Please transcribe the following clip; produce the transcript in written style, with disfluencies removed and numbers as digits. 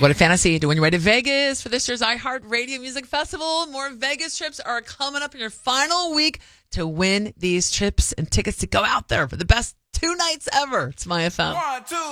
What a fantasy to win your way to Vegas for this year's iHeartRadio Music Festival. More Vegas trips are coming up in your final week to win these trips and tickets to go out there for the best 2 nights ever. It's My FM. 1, 2.